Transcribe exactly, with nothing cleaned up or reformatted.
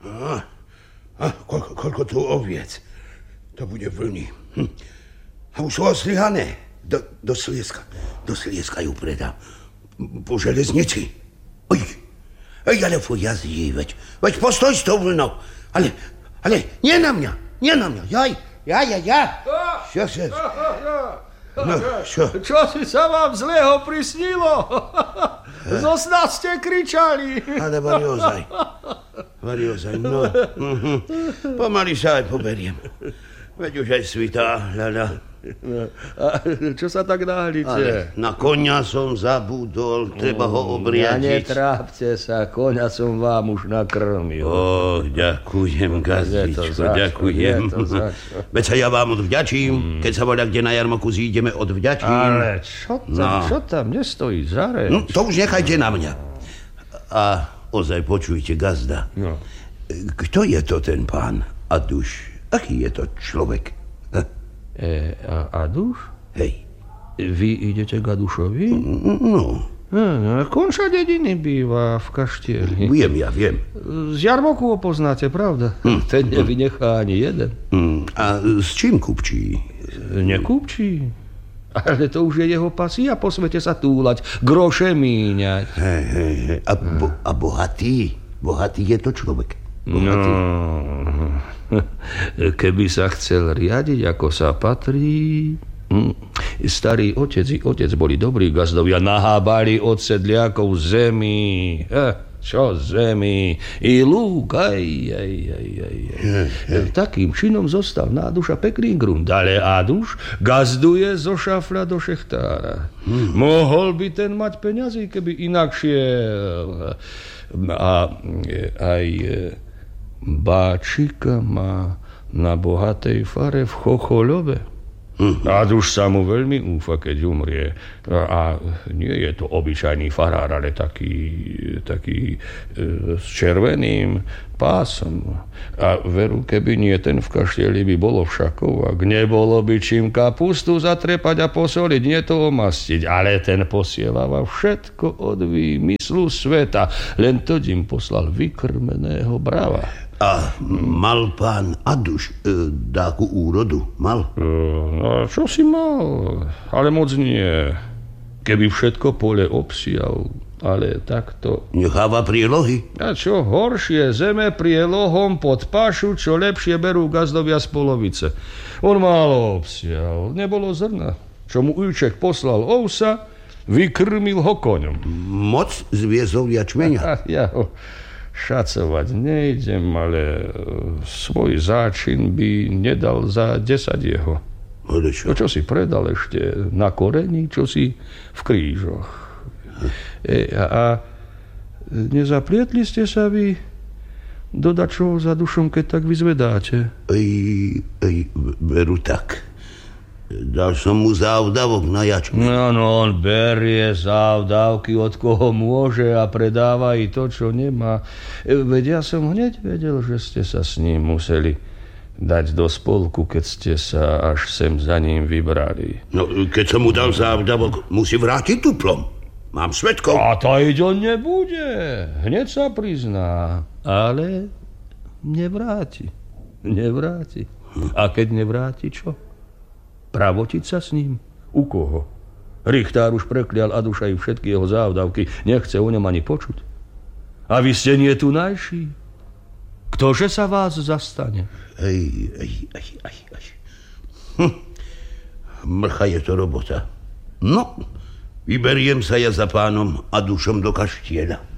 A, a koľko, koľko tu oviec. To bude vlny. Hm. A už sú ostrihané. Do, do Slieska. Do Slieska ju predám. Po železnici. Oj, oj, ale fuj, jazdí, veď. Veď postoj s tou vlnou. Ale, ale, nie na mňa. Nie na mňa. Jaj, ja, ja, ja. Čo sa... No, čo? Čo si sa vám zlého prisnilo? Zo sna ste kričali. Ale vari ozaj. Vari ozaj, no. Mhm. Pomaly sa aj poberiem. Veď už aj svitá, ľaľa. No, a čo sa tak náhlíte? Ale na koňa som zabudol, treba ho obriadiť. Ja netrápte sa, koňa som vám už nakrmil. Och, ďakujem, gazdičko, ďakujem. Veď sa ja vám odvďačím, keď sa voľa kde na jarmoku zídeme, odvďačím. Ale čo tam, no. čo tam nestojí za reč? No, to už nechajte na mňa. A ozaj počujte, gazda. No. Kto je to ten pán Aduš? Aký je to človek? E, a Aduš? Hej. Vy idete k Adušovi? No. E, konča dediny býva v kaštieli. Viem, ja viem. Z jarmoku ho poznáte, pravda? Hm. Ten nevynechá ani jeden. Hm. A s čím kupčí? Nekupčí. Ale to už je jeho pasí a po svete sa túlať, groše míňať. Hej, hej, hej. A, bo, a bohatý? Bohatý je to človek? Bohatý. No, keby sa chcel riadiť, ako sa patrí... Starý otec i otec boli dobrí gazdovia, nahábali od sedliakov zemi. Čo zemi? I lúk, aj, aj, aj, aj, aj. Takým činom zostal na Aduša pekný grunt, ale Aduš gazduje zo šafľa do šechtára. Hmm. Mohol by ten mať peňazí, keby inakšie... A aj... Báčika má na bohatej fare v Chochoľove. Mm-hmm. Aduš sa mu veľmi úfa, keď umrie. A nie je to obyčajný farár, ale taký, taký e, s červeným pásom. A veru, keby nie ten v kaštieli, by bolo všakov, ak nebolo by čím kapustu zatrepať a posoliť, nie to omastiť. Ale ten posielava všetko od výmyslu sveta. Len to im poslal vykrmeného brava. A mal pán Aduš e, dáku úrodu? Mal? E, no, čo si mal? Ale moc nie. Keby všetko pole obsial, ale takto... Necháva prielohy? A čo horšie, zeme prielohom pod pašu, čo lepšie berú gazdovia z polovice. On málo obsial, nebolo zrna. Čo mu ujček poslal ovsa, vykrmil ho koňom. Moc zviezol jačmeňa? A ja ho... šacovať nejdem, ale svoj záčin by nedal za desať jeho. Ale čo? To, čo si predal ešte na korení, čo si v krížoch. E, a, a nezaplietli ste sa vy do dačoho za dušom, keď tak vyzvedáte? Ej, ej, veru tak. Dal som mu závdavok na jačme. No, no, on berie závdavky od koho môže a predáva i to, čo nemá. Veď ja som hneď vedel, že ste sa s ním museli dať do spolku, keď ste sa až sem za ním vybrali. No, keď som mu dal závdavok, musí vrátiť tuplom. Mám svedkov. A to i on nebude. Hneď sa prizná. Ale nevráti. Nevráti. A keď nevráti, čo? Pravotiť sa s ním? U koho? Richtár už preklial Aduša i všetky jeho závdavky. Nechce o ňom ani počuť. A vy ste nie tu najší. Ktože sa vás zastane? Ej, ej, ej, ej, ej. Hm. Mrcha je to robota. No, vyberiem sa ja za pánom Adušom do kaštieľa.